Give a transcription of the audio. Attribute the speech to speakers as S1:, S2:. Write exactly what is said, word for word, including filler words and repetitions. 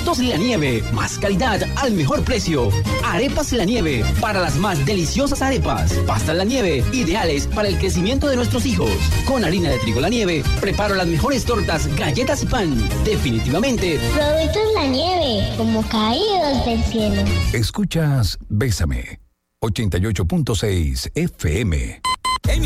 S1: Productos La Nieve, más calidad al mejor precio. Arepas La Nieve, para las más deliciosas arepas. Pastas La Nieve, ideales para el crecimiento de nuestros hijos. Con harina de trigo La Nieve, preparo las mejores tortas, galletas y pan. Definitivamente.
S2: Productos La Nieve, como caídos del cielo.
S3: Escuchas Bésame, ochenta y ocho punto seis F M.